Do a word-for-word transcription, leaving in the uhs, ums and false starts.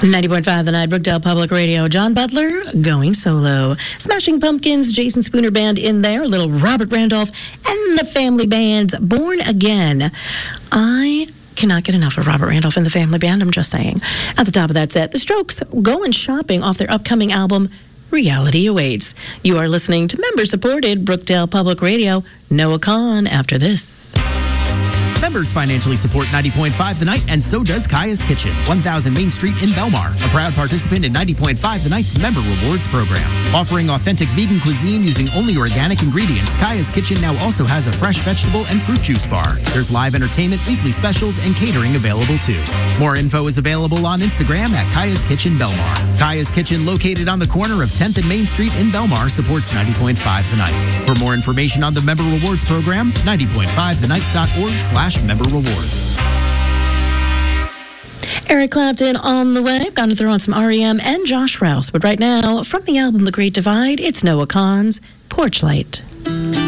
ninety point five The Night, Brookdale Public Radio. John Butler going solo. Smashing Pumpkins, Jason Spooner Band in there, little Robert Randolph, and the Family Band's Born Again. I cannot get enough of Robert Randolph and the Family Band, I'm just saying. At the top of that set, The Strokes going shopping off their upcoming album, Reality Awaits. You are listening to member-supported Brookdale Public Radio. Noah Kahn after this. Members financially support ninety point five The Night, and so does Kaya's Kitchen, one thousand Main Street in Belmar, a proud participant in ninety point five The Night's Member Rewards program. Offering authentic vegan cuisine using only organic ingredients, Kaya's Kitchen now also has a fresh vegetable and fruit juice bar. There's live entertainment, weekly specials, and catering available too. More info is available on Instagram at Kaya's Kitchen Belmar. Kaya's Kitchen, located on the corner of tenth and Main Street in Belmar, supports ninety point five The Night. For more information on the Member Rewards program, ninety point five the night dot org slash member rewards. Eric Clapton on the way. I've got to throw on some R E M and Josh Rouse. But right now, from the album The Great Divide, it's Noah Kahn's Porch Light.